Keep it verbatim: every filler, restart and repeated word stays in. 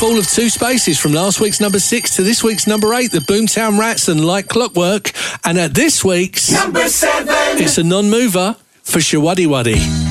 fall of two spaces from last week's number six to this week's number eight, the Boomtown Rats and Like Clockwork. And at this week's number seven, it's a non-mover for Shawaddy Waddy.